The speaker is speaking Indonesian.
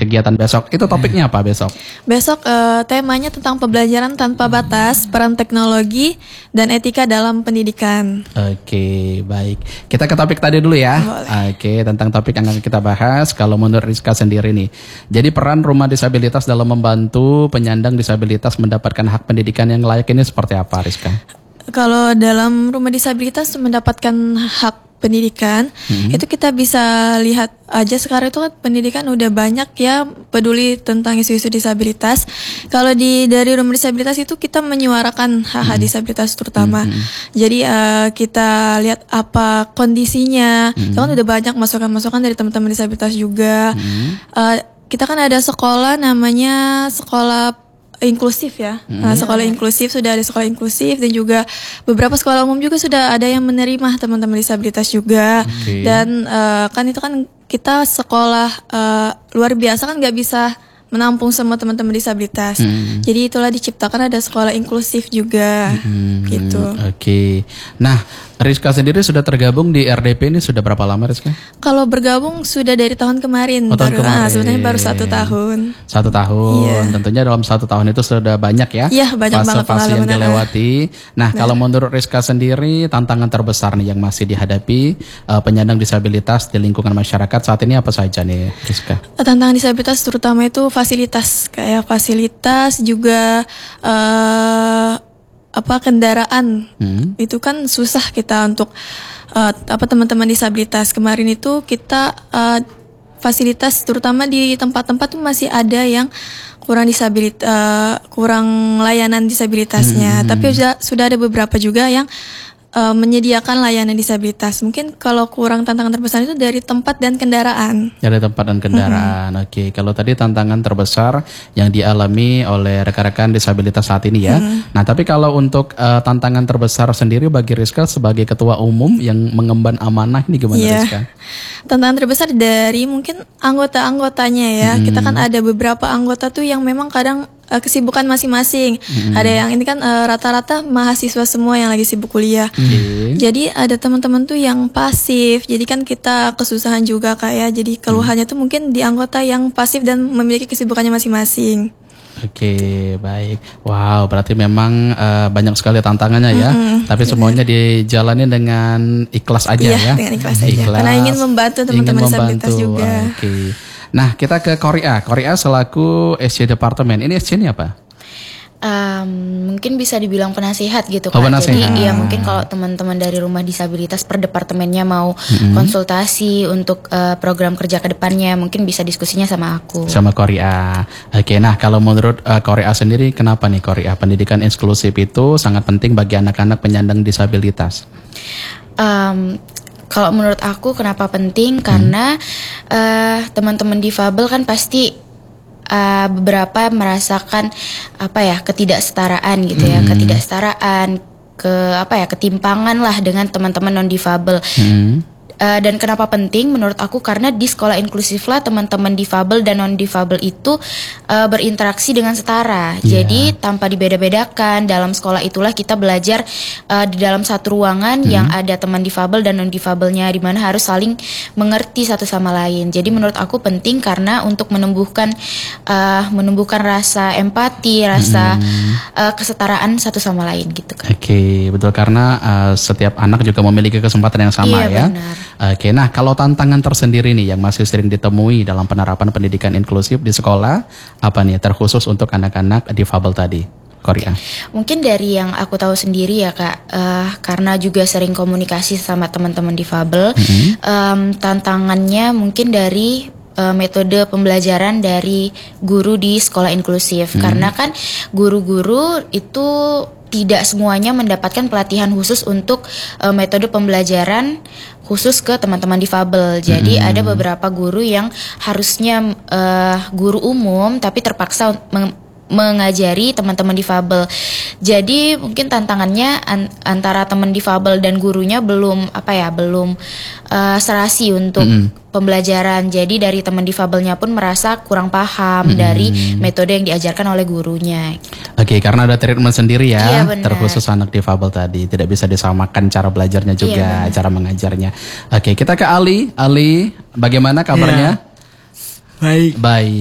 kegiatan besok. Itu topiknya apa besok? Besok temanya tentang pembelajaran tanpa batas, peran teknologi, dan etika dalam pendidikan. Oke, baik. Kita ke topik tadi dulu ya. Boleh. Oke, tentang topik yang akan kita bahas. Kalau menurut Rizka sendiri nih, jadi peran rumah disabilitas dalam membantu penyandang disabilitas mendapatkan hak pendidikan yang layak ini seperti apa, Rizka? Kalau dalam rumah disabilitas mendapatkan hak pendidikan, itu kita bisa lihat aja sekarang itu kan pendidikan udah banyak ya peduli tentang isu-isu disabilitas. Kalau dari rumah disabilitas itu kita menyuarakan hak-hak disabilitas terutama. Jadi kita lihat apa kondisinya. Kan udah banyak masukan-masukan dari teman-teman disabilitas juga. Kita kan ada sekolah namanya sekolah inklusif ya. Sekolah inklusif, sudah ada sekolah inklusif, dan juga beberapa sekolah umum juga sudah ada yang menerima teman-teman disabilitas juga. Dan kan itu kan kita sekolah luar biasa kan nggak bisa menampung semua teman-teman disabilitas. Jadi itulah diciptakan ada sekolah inklusif juga gitu. Oke. Nah, Rizka sendiri sudah tergabung di RDP ini sudah berapa lama, Rizka? Kalau bergabung sudah dari tahun kemarin. Tahun kemarin. Sebenarnya baru 1 tahun. 1 tahun. Iya. Tentunya dalam 1 tahun itu sudah banyak ya. Iya, banyak banget fase-fase yang pengalaman. dilewati. Nah, kalau menurut Rizka sendiri tantangan terbesar nih yang masih dihadapi penyandang disabilitas di lingkungan masyarakat saat ini apa saja nih, Rizka? Tantangan disabilitas terutama itu fasilitas, kayak fasilitas juga kendaraan. Itu kan susah kita untuk teman-teman disabilitas. Kemarin itu kita fasilitas terutama di tempat-tempat tuh masih ada yang kurang layanan disabilitasnya. Tapi sudah ada beberapa juga yang menyediakan layanan disabilitas. Mungkin kalau kurang tantangan terbesar itu dari tempat dan kendaraan. Dari tempat dan kendaraan. Oke, kalau tadi tantangan terbesar yang dialami oleh rekan-rekan disabilitas saat ini ya. Nah, tapi kalau untuk tantangan terbesar sendiri bagi Rizka sebagai ketua umum yang mengemban amanah ini gimana, Rizka? Tantangan terbesar dari mungkin anggota-anggotanya ya. Kita kan ada beberapa anggota tuh yang memang kadang kesibukan masing-masing. Ada yang ini kan rata-rata mahasiswa semua yang lagi sibuk kuliah. Jadi ada teman-teman tuh yang pasif. Jadi kan kita kesusahan juga kayak. Jadi keluhannya tuh mungkin di anggota yang pasif dan memiliki kesibukannya masing-masing. Oke, baik. Wow, berarti memang banyak sekali tantangannya ya. Tapi semuanya dijalani dengan ikhlas aja ya. Iya, dengan ikhlas aja. Karena ingin membantu teman-teman disabilitas juga. Oke. Nah, kita ke Korea. Korea selaku SC Departemen. Ini SC ini apa? Mungkin bisa dibilang penasihat gitu Oh, Kak. penasihat. Jadi ya mungkin kalau teman-teman dari rumah disabilitas per departemennya mau konsultasi untuk program kerja ke depannya, mungkin bisa diskusinya sama aku. Sama Korea. Oke, nah kalau menurut Korea sendiri, kenapa nih Korea pendidikan inklusif itu sangat penting bagi anak-anak penyandang disabilitas? Kalau menurut aku kenapa penting? Karena teman-teman difabel kan pasti beberapa merasakan ketidaksetaraan gitu ya, ketidaksetaraan, ketimpangan lah dengan teman-teman non difabel. Dan kenapa penting menurut aku, karena di sekolah inklusif lah teman-teman difabel dan non difabel itu berinteraksi dengan setara. Jadi tanpa dibeda-bedakan, dalam sekolah itulah kita belajar di dalam satu ruangan yang ada teman difabel dan non difabelnya, di mana harus saling mengerti satu sama lain. Jadi menurut aku penting karena untuk menumbuhkan rasa empati, rasa kesetaraan satu sama lain gitu kan. Oke, betul, karena setiap anak juga memiliki kesempatan yang sama ya. Benar. Oke, nah kalau tantangan tersendiri nih yang masih sering ditemui dalam penerapan pendidikan inklusif di sekolah, apa nih terkhusus untuk anak-anak difabel tadi, Korea? Mungkin dari yang aku tahu sendiri ya Kak, karena juga sering komunikasi sama teman-teman difabel, tantangannya mungkin dari metode pembelajaran dari guru di sekolah inklusif. Karena kan guru-guru itu tidak semuanya mendapatkan pelatihan khusus untuk metode pembelajaran khusus ke teman-teman difabel. Jadi ada beberapa guru yang harusnya guru umum tapi terpaksa mengajari teman-teman difabel. Jadi mungkin tantangannya antara teman difabel dan gurunya belum serasi untuk pembelajaran. Jadi dari teman difabelnya pun merasa kurang paham dari metode yang diajarkan oleh gurunya. Oke, karena ada treatment sendiri ya, Iya, terkhusus anak difabel tadi. Tidak bisa disamakan cara belajarnya juga, cara mengajarnya. Oke, kita ke Ali. Ali, bagaimana kabarnya? Baik. Baik.